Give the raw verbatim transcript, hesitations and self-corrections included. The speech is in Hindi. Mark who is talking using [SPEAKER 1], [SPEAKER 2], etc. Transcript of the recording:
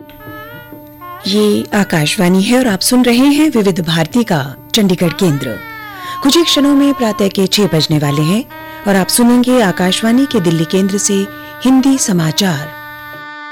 [SPEAKER 1] ये आकाशवाणी है और आप सुन रहे हैं विविध भारती का चंडीगढ़ केंद्र। कुछ ही क्षणों में प्रातः के छह बजने वाले हैं और आप सुनेंगे आकाशवाणी के दिल्ली केंद्र से हिंदी समाचार।